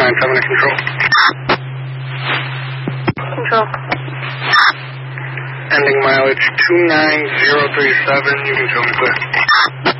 97 to control. Control. Ending mileage 29037. You can show me clear.